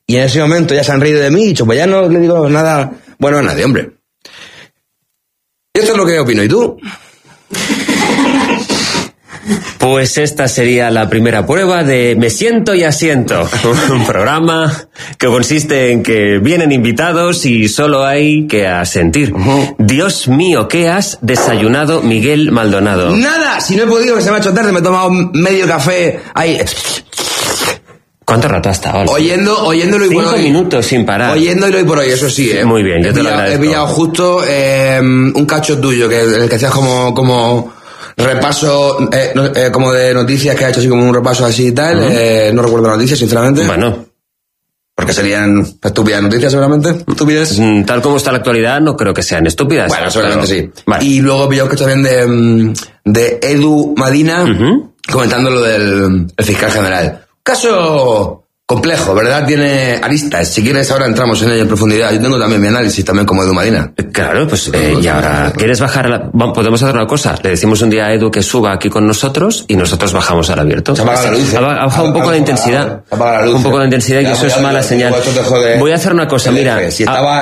y en ese momento ya se han reído de mí, y dicho, pues ya no le digo nada bueno a nadie, hombre. Y esto es lo que opino, ¿y tú? Pues esta sería la primera prueba de Me siento y asiento, un programa que consiste en que vienen invitados y solo hay que asentir. Dios mío, ¿qué has desayunado, Miguel Maldonado? Nada, si no he podido, que se me ha hecho tarde, me he tomado medio café ahí. ¿Cuánto rato has estado? Oyéndolo y por hoy. 5 minutos sin parar. Oyéndolo y por hoy, eso sí, Muy bien, yo te lo agradezco. He pillado justo un cacho tuyo, que el que hacías como repaso, como de noticias, que ha hecho así como un repaso así y tal. No recuerdo las noticias, sinceramente. Bueno. Porque serían estúpidas noticias, seguramente. Estúpidas. Tal como está la actualidad, no creo que sean estúpidas. Bueno, seguramente sí. Vale. Y luego he pillado un cacho también de Edu Madina, comentando lo del el fiscal general. Caso complejo, ¿verdad? Tiene aristas. Si quieres, ahora entramos en ello en profundidad. Yo tengo también mi análisis, también como Edu Madina. Claro, pues y ahora, ¿quieres bajar podemos hacer una cosa? Le decimos un día a Edu que suba aquí con nosotros y nosotros bajamos al abierto. Se apaga la luz. Ha bajado un poco la intensidad. Apaga la luz. Un poco de intensidad y eso es mala señal. Voy a hacer una cosa, mira. Si estaba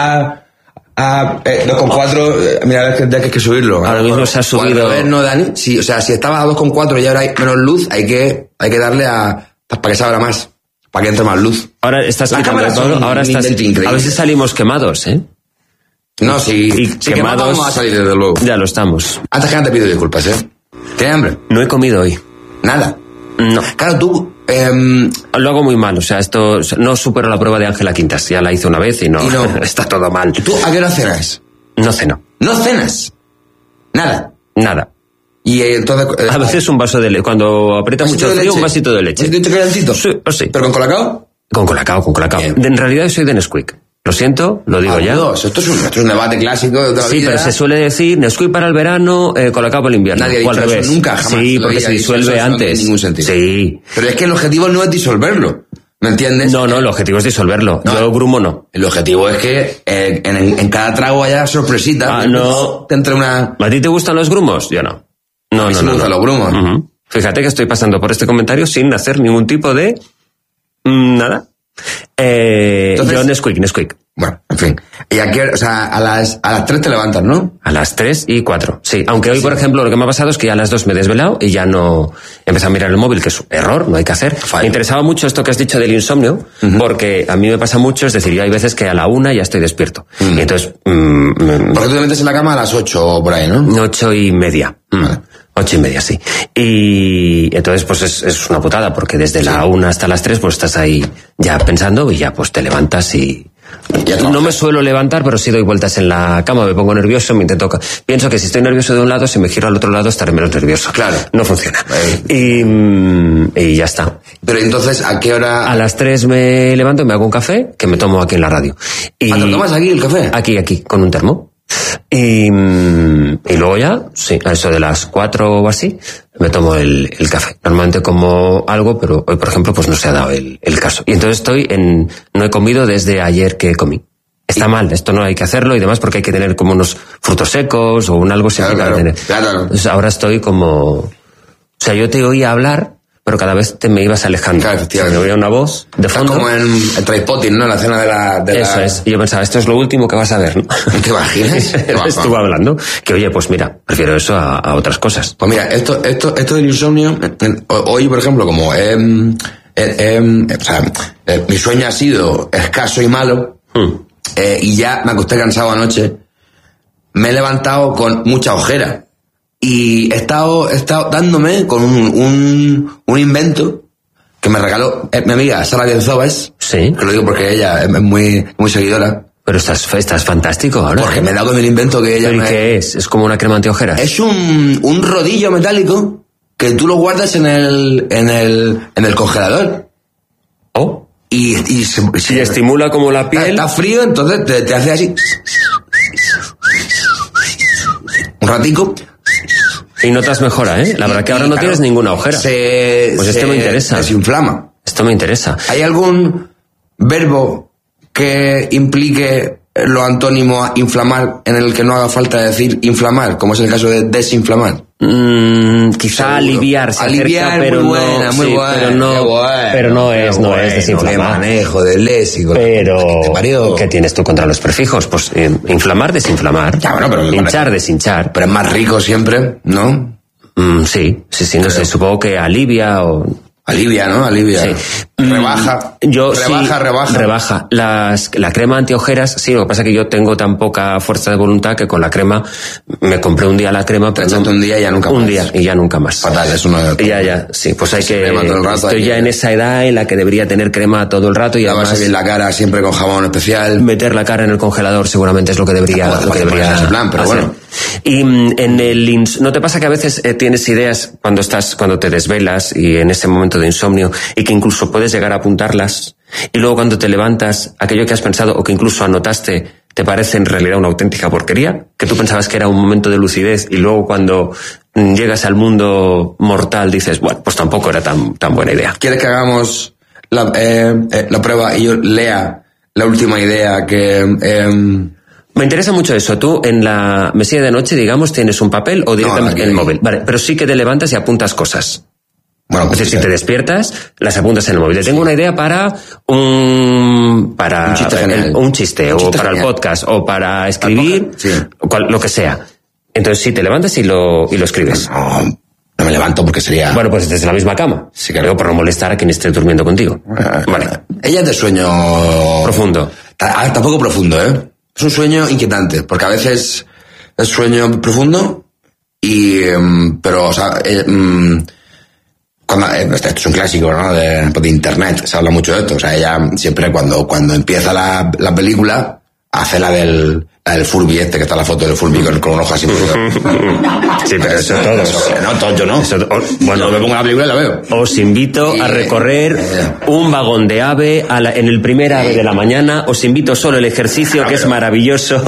a 2,4, mira, a ver que hay que subirlo. Ahora mismo se ha subido. A ver, no, Dani. Si estaba a 2,4 y ahora hay menos luz, hay que darle para que se abra más. Para que entre más luz. Ahora estás quitando todo, ahora estás. A veces salimos quemados, ¿eh? No, si quemados vamos a salir, desde luego. Ya lo estamos. Antes que nada te pido disculpas, ¿eh? ¿Tienes hambre? No he comido hoy. Nada. No. Claro, tú... Lo hago muy mal, o sea, esto no supero la prueba de Ángela Quintas. Ya la hice una vez y no. Está todo mal. ¿Tú a qué hora cenas? No ceno. ¿No cenas? Nada. Nada. Y entonces... a veces un vaso de leche. Cuando aprieta mucho el frío, un vasito de leche. ¿Un vasito calentito? Sí, sí. ¿Pero con colacao? Con colacao. Bien. En realidad soy de Nesquik. Lo siento, lo digo ya. Esto es un debate clásico de toda la vida. Sí, pero se suele decir Nesquik para el verano, colacao para el invierno. Nadie ha dicho o al revés. Eso nunca, jamás. Sí, porque se disuelve antes. No tiene ningún sentido. Sí. Pero es que el objetivo no es disolverlo. ¿Me entiendes? No, el objetivo es disolverlo. No, yo grumo no. El objetivo es que en cada trago haya sorpresita. No. Entre una... ¿A ti te gustan los grumos? Yo no. No. Me gustan los grumos. Fíjate que estoy pasando por este comentario sin hacer ningún tipo de... nada. Entonces, yo Nesquik. Bueno, en fin. Y aquí, o sea, a las 3 te levantas, ¿no? A las 3 y 4, sí. Aunque hoy, por ejemplo, lo que me ha pasado es que ya a las 2 me he desvelado y ya no... Empecé a mirar el móvil, que es un error, no hay que hacer. Me interesaba mucho esto que has dicho del insomnio, porque a mí me pasa mucho, es decir, yo hay veces que a la 1 ya estoy despierto. Y entonces... porque tú te metes en la cama a las 8 o por ahí, ¿no? 8:30. Vale. 8:30, sí. Y entonces pues es una putada, porque desde la 1 hasta las 3 pues estás ahí ya pensando y ya pues te levantas y... No me suelo levantar, pero sí doy vueltas en la cama, me pongo nervioso, pienso que si estoy nervioso de un lado, si me giro al otro lado estaré menos nervioso. Claro. No funciona. Y ya está. Pero entonces, ¿a qué hora? A las 3 me levanto y me hago un café, que me tomo aquí en la radio. ¿Te lo tomas aquí el café? Aquí, con un termo. Y luego ya, sí, a eso de las 4 o así, me tomo el café. Normalmente como algo, pero hoy, por ejemplo, pues no se ha dado el caso. Y entonces no he comido desde ayer que comí. Está mal, esto no hay que hacerlo y demás, porque hay que tener como unos frutos secos o un algo siempre claro, que tener. Claro. Entonces ahora estoy como... O sea, yo te oía hablar, pero cada vez te me ibas alejando. Claro, efectivamente. Me oía una voz de fondo. Como en Trainspotting, ¿no? La cena de Eso es. Y yo pensaba, esto es lo último que vas a ver, ¿no? ¿Te imaginas? Estuve hablando. Que oye, pues mira, prefiero eso a otras cosas. Pues mira, esto del insomnio, hoy, por ejemplo, como mi sueño ha sido escaso y malo, y ya me acosté cansado anoche, me he levantado con mucha ojera. Y he estado dándome con un invento que me regaló mi amiga Sara Benzobas. Sí. Que lo digo porque ella es muy seguidora. Pero estás fantástico ahora. Porque me he dado con el invento que ella... ¿Pero y qué es? ¿Es como una crema antiojeras? Es un rodillo metálico que tú lo guardas en el congelador. Oh. Y estimula como la piel. Está frío, entonces te hace así. Un ratico. Y notas mejora, ¿eh? La verdad que ahora no tienes ninguna ojera. Pues esto me interesa. Se desinflama. Esto me interesa. ¿Hay algún verbo que implique lo antónimo a inflamar en el que no haga falta decir inflamar, como es el caso de desinflamar? quizá aliviar, pero muy buena, muy buena, pero no es desinflamar. Qué manejo del léxico. Pero ¿qué tienes tú contra los prefijos? Pues inflamar, desinflamar. Ya, bueno, pero hinchar, deshinchar. Pero es más rico siempre, ¿no? Sí, no sé, supongo que alivia o... Alivia, ¿no? Alivia. Sí. Rebaja. Rebaja. La crema antiojeras, sí, lo que pasa es que yo tengo tan poca fuerza de voluntad que con la crema me compré un día la crema, pero un día y ya nunca más. Un día y ya nunca más. Fatal, eso no es... Ya, sí, pues hay que... Estoy ya en esa edad en la que debería tener crema todo el rato y además... bien la cara siempre con jabón especial. Meter la cara en el congelador seguramente es lo que debería ese plan, pero hacer. Bueno. Y ¿no te pasa que a veces tienes ideas cuando te desvelas y en ese momento de insomnio y que incluso puedes llegar a apuntarlas y luego cuando te levantas aquello que has pensado o que incluso anotaste te parece en realidad una auténtica porquería? Que tú pensabas que era un momento de lucidez y luego cuando llegas al mundo mortal dices, bueno, pues tampoco era tan buena idea. ¿Quieres que hagamos la prueba y yo lea la última idea que... Me interesa mucho eso. Tú en la mesilla de noche, digamos, tienes un papel o directamente en el móvil. Vale, pero sí que te levantas y apuntas cosas. Bueno, pues si te despiertas, las apuntas en el móvil. Tengo una idea para un chiste o para el podcast o para escribir, lo que sea. Entonces sí te levantas y lo escribes. No me levanto porque sería... Bueno, pues desde la misma cama. Sí, claro. Por no molestar a quien esté durmiendo contigo. Vale. Ella es de sueño... Profundo. Tampoco profundo, ¿eh? Es un sueño inquietante, porque a veces es sueño profundo pero, o sea, esto es un clásico, ¿no? De internet, se habla mucho de esto. O sea, ella siempre cuando empieza la película, hace la del Furby que está la foto del Furby con un ojo así. Sí, pero eso todos. No, todos yo no. Bueno, me pongo la película y la veo. Os invito a recorrer un vagón de AVE en el primer AVE de la mañana. Os invito solo el ejercicio que es maravilloso.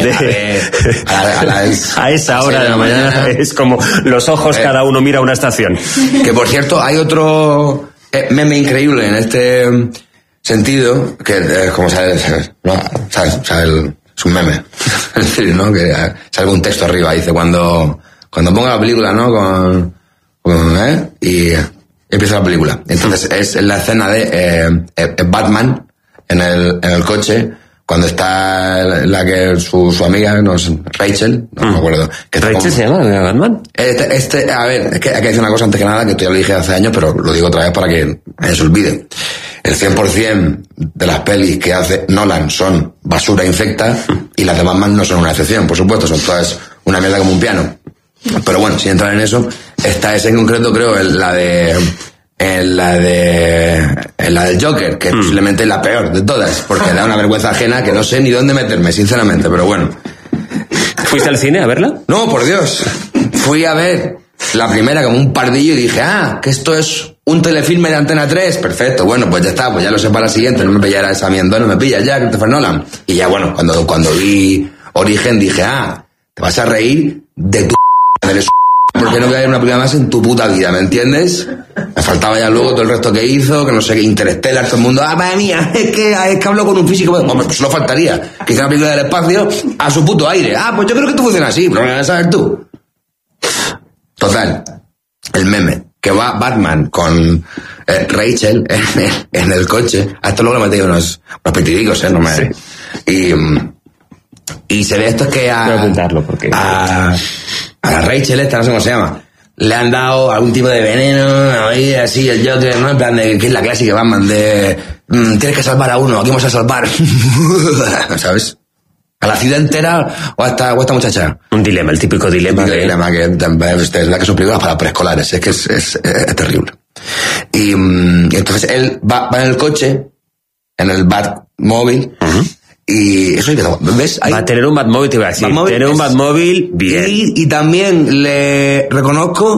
A esa hora de la mañana es como los ojos, cada uno mira una estación. Que por cierto, hay otro meme increíble en este sentido, que como sabes, ¿no? Es un meme. Es decir, ¿no? Que salga un texto arriba, dice, cuando ponga la película, ¿no? Y empieza la película. Entonces, es la escena de Batman en el coche, cuando está su amiga, no es Rachel, no me acuerdo. ¿Rachel se llama Batman? A ver, es que hay que decir una cosa antes que nada, que esto ya lo dije hace años, pero lo digo otra vez para que se olvide. El 100% de las pelis que hace Nolan son basura infecta y las de Batman no son una excepción, por supuesto, son todas una mierda como un piano. Pero bueno, sin entrar en eso, esta es en concreto, creo, la del Joker, que es posiblemente la peor de todas, porque da una vergüenza ajena que no sé ni dónde meterme, sinceramente, pero bueno. ¿Fuiste al cine a verla? No, por Dios. Fui a ver la primera como un pardillo y dije, que esto es un telefilme de Antena 3, perfecto, bueno, pues ya está, pues ya lo sé para la siguiente, no me pillará esa mierda, no me pilla ya, Christopher Nolan. Y ya bueno, cuando vi Origen dije, te vas a reír de tu porque no voy a ver una película más en tu puta vida, ¿me entiendes? Me faltaba ya luego todo el resto que hizo, que no sé qué, Interstellar, todo el mundo, madre mía, es que habló con un físico. Hombre, pues solo faltaría que hiciera una película del espacio a su puto aire. Pues yo creo que esto funciona así, pero lo vas a saber tú. Total, el meme, que va Batman con Rachel en el coche, a esto luego le metí unos petidicos, no me... Sí. Y se ve esto es que voy a apuntarlo porque... a Rachel esta, no sé cómo se llama, le han dado algún tipo de veneno, ahí así, el Joker, ¿no? En plan de, que es la clásica Batman de, tienes que salvar a uno, aquí vamos a salvar, ¿sabes? ¿A la ciudad entera o a esta muchacha? Un dilema, el típico dilema. El dilema que es la que son películas para preescolares, es que es terrible. Y entonces él va en el coche, en el Batmóvil, y eso hay que tomar, ¿ves? Va a tener un Batmóvil, te iba a decir. Tener un Batmóvil, bien. Y también le reconozco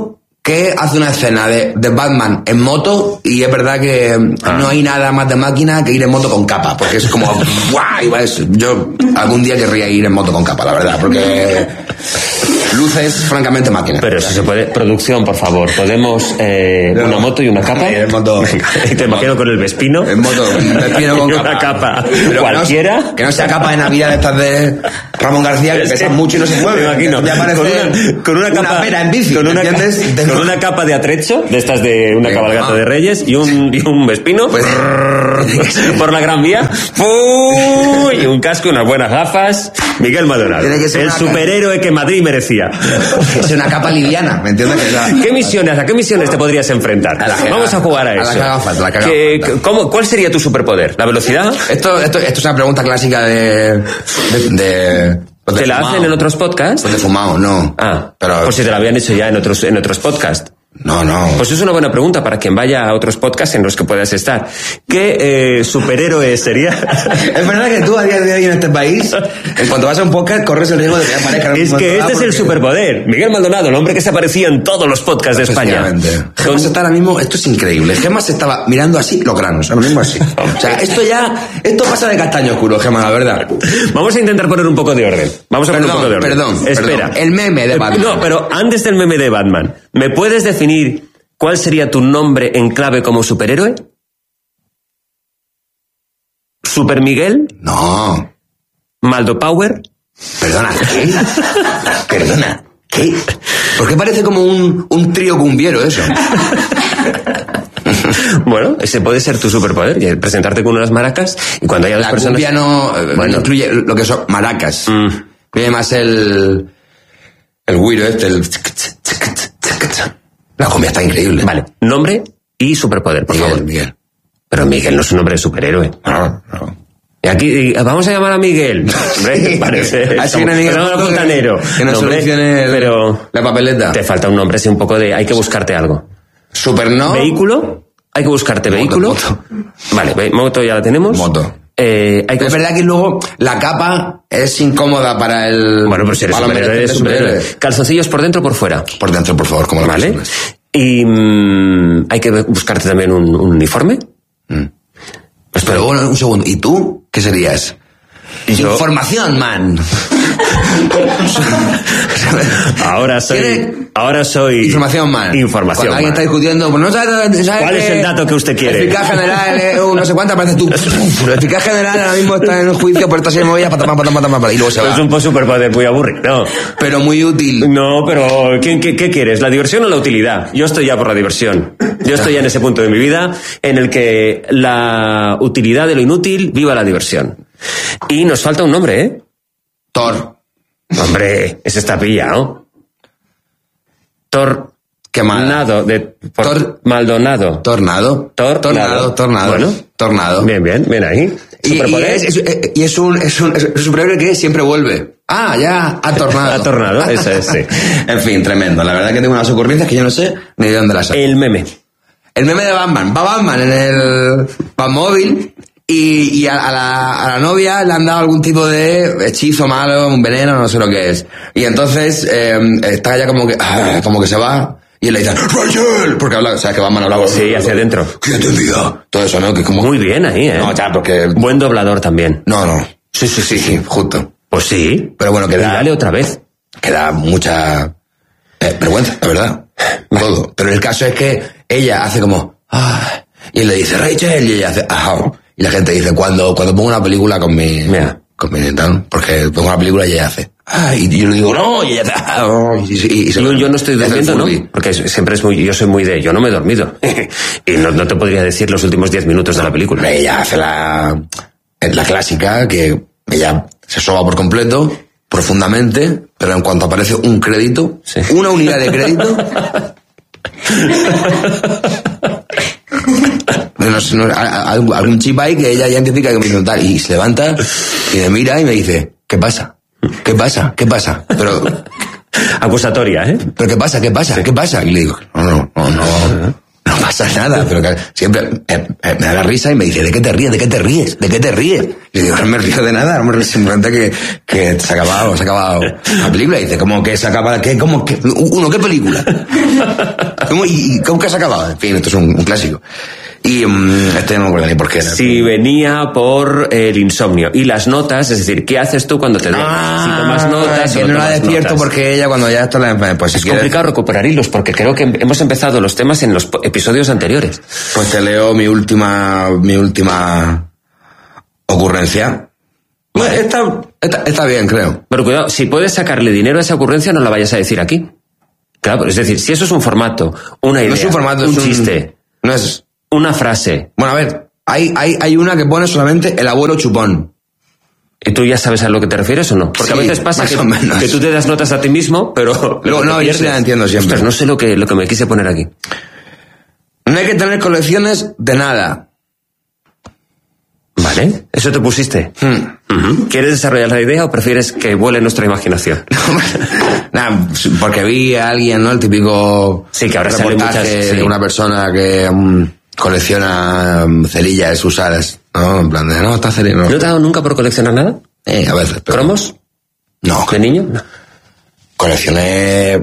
que hace una escena de Batman en moto y es verdad que no hay nada más de máquina que ir en moto con capa, porque es como ¡guau! Yo algún día querría ir en moto con capa, la verdad, porque luces francamente máquina. Pero si se puede, producción, por favor, podemos una moto y una capa. En moto. Y te imagino con el Vespino. En moto, Vespino con una capa. Pero cualquiera. Que no sea capa de Navidad de estas de Ramón García, que pesan mucho y no se mueve. Me imagino. Ya parece con una capa, pera en bici, con una capa de atrecho, de estas de una cabalgata de Reyes, y un Vespino pues, por la Gran Vía. Y un casco, unas buenas gafas. Miguel Maldonado. El superhéroe que Madrid merecía. Es una capa liviana, ¿me entiendes? ¿A qué misiones te podrías enfrentar? Vamos a jugar a eso. La que haga falta. ¿Cuál sería tu superpoder? ¿La velocidad? Esto es una pregunta clásica de ¿Te la hacen en otros podcasts? Pues de fumado, no. Pero pues si te la habían hecho ya en otros podcasts. No. Pues es una buena pregunta para quien vaya a otros podcasts en los que puedas estar. ¿Qué superhéroe sería? Es verdad que tú a día de hoy en este país, en cuanto vas a un podcast, corres el riesgo de que aparezca. Es que este es el superpoder. Miguel Maldonado, el hombre que se aparecía en todos los podcasts de España. Gemas está ahora mismo, esto es increíble. Gemas estaba mirando así los granos, ahora mismo así. O sea, esto pasa de castaño oscuro, Gemas, la verdad. Vamos a intentar poner un poco de orden. Perdón. Espera. El meme de Batman. No, pero antes del meme de Batman, ¿me puedes definir cuál sería tu nombre en clave como superhéroe? ¿Super Miguel? No. ¿Maldo Power? Perdona, ¿qué? ¿Por qué parece como un trío cumbiero eso? Bueno, ese puede ser tu superpoder, presentarte con unas maracas y cuando haya dos personas... La cumbia no incluye lo que son maracas. Incluye más el güiro el... La cumbia está increíble. Vale, nombre y superpoder, por favor. Miguel. Pero Miguel no es un nombre de superhéroe. No. Y aquí vamos a llamar a Miguel. Parece. Así que Miguel fontanero. Que nos solucione la papeleta. Te falta un nombre, así un poco de... Hay que buscarte algo. ¿Superno? ¿Vehículo? Hay que buscarte vehículo. Moto. Vale, moto ya la tenemos. Moto. Es verdad que luego la capa es incómoda para el... Bueno, pero si eres superhéroe. ¿Calzoncillos por dentro o por fuera? Por dentro, por favor, como la ¿vale? Y hay que buscarte también un uniforme. Pues pero bueno, un segundo. ¿Y tú? ¿Qué serías? Información, man. Ahora soy información, man. Información. Cuando alguien está discutiendo, pues no sabes ¿cuál es el dato que usted quiere? Eficaz general, no sé cuánta, parece tú. Eficaz general ahora mismo está en el juicio por esta serie de movidas, y luego se va. Es un superpoder muy aburrido. Pero muy útil. No, pero ¿qué quieres? ¿La diversión o la utilidad? Yo estoy ya por la diversión. Yo estoy ya en ese punto de mi vida en el que la utilidad de lo inútil viva la diversión. Y nos falta un nombre, ¿eh? Thor. Hombre, ese está pillado. Tornado. Maldonado. Tornado. Bueno. Tornado. Bien ahí. Y es un superhéroe que siempre vuelve. Ya, ha tornado. Ha tornado, eso es, sí. En fin, tremendo. La verdad que tengo unas ocurrencias que yo no sé ni de dónde las saco. El meme de Batman. Va Batman en el Batmóvil y a la novia le han dado algún tipo de hechizo malo, un veneno, no sé lo que es. Y entonces está ya como que se va. Y él le dice, ¡Rachel! Porque habla, o sea, que Batman habla... Sí, hacia adentro. ¿Quién te envía? Todo eso, ¿no? Que como... Muy bien ahí, ¿eh? No, ya, porque... Buen doblador también. No. Sí, justo. Pues sí. Pero bueno, queda... Y dale otra vez. Queda mucha... vergüenza, la verdad. Todo. Pero el caso es que ella hace como... y él le dice, Rachel, y ella hace... Y la gente dice, cuando pongo una película con mi... Mira. Con mi tal, porque pongo una película y ella hace... y yo le digo, no, y ella hace... yo no estoy durmiendo, ¿no? Porque siempre yo soy muy de... Yo no me he dormido. Y no te podría decir los últimos 10 minutos de la película. Ella hace la clásica, que ella se soba por completo, profundamente, pero en cuanto aparece un crédito, sí. Una unidad de crédito... algún chip ahí que ella ya identifica que me dice tal, y se levanta y me mira y me dice, ¿qué pasa? Pero acusatoria, ¿eh? ¿Pero qué pasa? Sí. ¿Qué pasa? Y le digo, no pasa nada, pero que siempre me da la risa y me dice, ¿de qué te ríes? ¿De qué te ríes? ¿De qué te ríes? Y digo, no me río de nada, no me río, simplemente que se ha acabado la película. Y dice, ¿cómo que se acaba? ¿Qué? ¿Cómo que? ¿Qué película? ¿Cómo que se ha acabado? En fin, esto es un clásico. Y no me acuerdo ni por qué era. Si venía por el insomnio. Y las notas, es decir, ¿qué haces tú cuando te duermes? Si tomas notas que o no tomas la despierto notas. Porque ella cuando ya esto pues es complicado recuperar hilos porque creo que hemos empezado los temas en los episodios anteriores. Pues te leo mi última ocurrencia. Vale. Está bien, creo. Pero cuidado, si puedes sacarle dinero a esa ocurrencia, no la vayas a decir aquí. Claro, es decir, si eso es un formato, una idea, no es un formato, un chiste, no es una frase. Bueno, a ver, hay una que pone solamente el abuelo chupón. ¿Y tú ya sabes a lo que te refieres o no? Porque sí, a veces pasa que tú te das notas a ti mismo, pero... No, yo sí la entiendo siempre. Ostras, no sé lo que me quise poner aquí. No hay que tener colecciones de nada. Vale, eso te pusiste. ¿Quieres desarrollar la idea o prefieres que vuele nuestra imaginación? Nah, porque vi a alguien, ¿no? El típico sí, que ahora sale de una persona que colecciona cerillas usadas, ¿no? En plan de, no, está cerilla. ¿No te ha dado nunca por coleccionar nada? A veces. Pero... ¿Cromos? No. ¿De niño? No. Coleccioné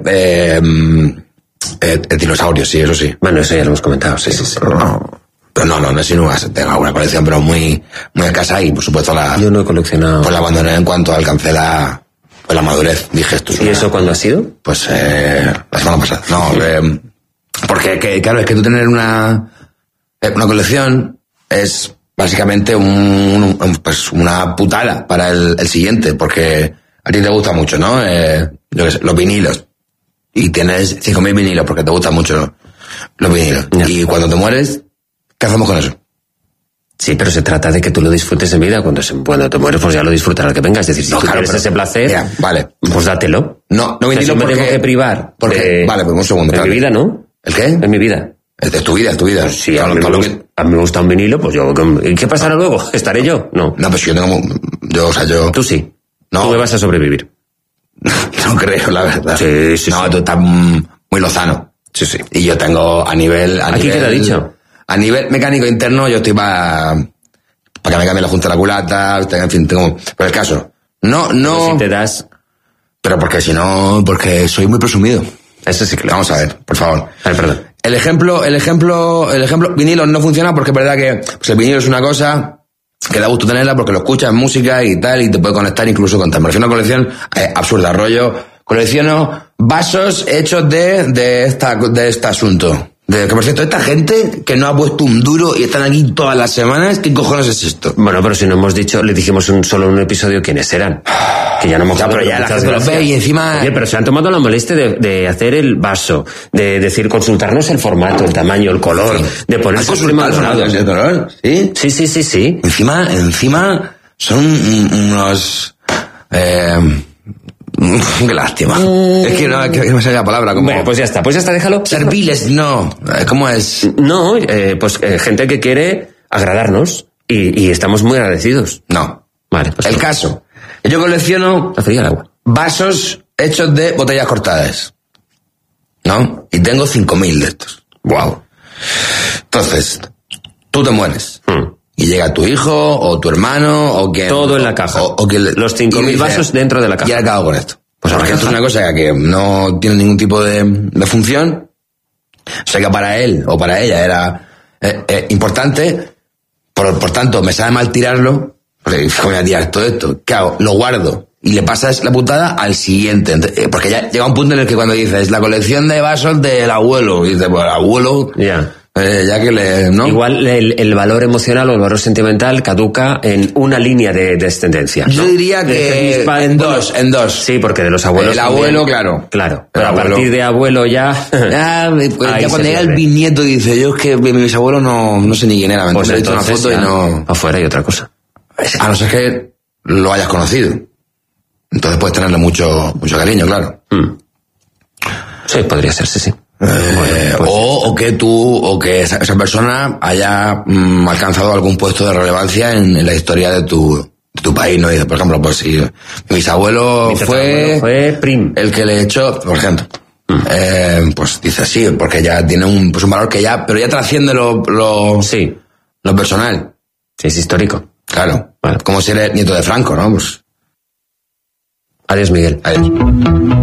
dinosaurios, sí, eso sí. Bueno, eso ya lo hemos comentado, sí. Pero no es inútil. Tengo alguna colección, pero muy escasa y, por supuesto, yo no he coleccionado. Pues la abandoné en cuanto alcancé la madurez. Dije, esto es ¿Y eso cuándo ha sido? Pues la semana pasada. No, porque, claro, es que tú tener una colección es básicamente pues una putada para el siguiente, porque a ti te gusta mucho, ¿no? Yo qué sé, los vinilos. Y tienes 5.000 vinilos porque te gustan mucho los vinilos. No. Y cuando te mueres, ¿qué hacemos con eso? Sí, pero se trata de que tú lo disfrutes en vida. Cuando te mueres, pues ya lo disfrutarás que venga. Es decir, si tú quieres ese placer, ya, vale. Pues dátelo. No vinilo si me tengo que privar. Vale, pues un segundo. En mi vida, ¿no? ¿El qué? En mi vida. Es tu vida. Sí, a mí me gusta un vinilo, pues yo... ¿Y qué pasará luego? ¿Estaré yo? No. No, pues yo... Tú sí. No. Tú me vas a sobrevivir. No creo, la verdad. Sí. No, tú estás muy lozano. Sí. Y yo tengo a nivel... ¿Aquí qué te ha dicho? A nivel mecánico interno, yo estoy para que me cambie la junta de la culata, en fin, tengo... Pero el caso, no... Pero si te das... Pero porque soy muy presumido. Eso sí que lo Vamos a ver, por favor. Perdón. El ejemplo, vinilo no funciona porque es verdad que pues el vinilo es una cosa que da gusto tenerla porque lo escuchas en música y tal, y te puede conectar incluso con... Me refiero a una colección absurda, rollo... Colecciono vasos hechos de este asunto. Que por cierto, esta gente que no ha puesto un duro y están aquí todas las semanas, ¿qué cojones es esto? Bueno, pero si no hemos dicho, le dijimos solo un episodio quiénes eran. Que ya no hemos pero ya la gente lo ve y encima... Oye, pero se han tomado la molestia de hacer el vaso, de decir, consultarnos el formato, el tamaño, el color, de ponerse encima del color. ¿Sí? Sí. Encima son unos... Qué lástima. Es que no me sale la palabra. Como... Bueno, pues ya está, déjalo. Serviles, no. ¿Cómo es? No, gente que quiere agradarnos y estamos muy agradecidos. No. Vale, pues el caso. Yo colecciono el agua. Vasos hechos de botellas cortadas. ¿No? Y tengo 5.000 de estos. Wow. Entonces, tú te mueres. Y llega tu hijo, o tu hermano, o quien... Todo en la caja. Los 5.000 vasos dentro de la caja. Y acabo con esto. Pues porque esto es una cosa que no tiene ningún tipo de función. O sea que para él o para ella era importante. Por tanto, me sabe mal tirarlo. Porque voy a tirar todo esto. ¿Qué hago? Lo guardo. Y le pasas la putada al siguiente. Porque ya llega un punto en el que cuando dices la colección de vasos del abuelo. Y dices, pues el abuelo... Ya. Ya que ¿no? Igual el valor emocional o el valor sentimental caduca en una línea de descendencia, ¿no? Yo diría que en dos. Sí, porque de los abuelos. El abuelo, claro. Claro. Pero a partir de abuelo ya. Ya cuando llega el bisnieto dice, yo es que mi bisabuelo no sé ni quién era. Pues he visto una foto y no. Afuera hay otra cosa. A no ser que lo hayas conocido. Entonces puedes tenerle mucho cariño, claro. Sí, podría ser, sí. O que esa persona haya alcanzado algún puesto de relevancia en la historia de tu país, ¿no? Y, por ejemplo, pues si mi bisabuelo fue Prim, el que le echó, por ejemplo. pues dices sí, porque ya tiene un valor que ya, pero ya trasciende lo personal. Sí, es histórico. Claro. Vale. Como si eres nieto de Franco, ¿no? Pues... Adiós, Miguel. Adiós.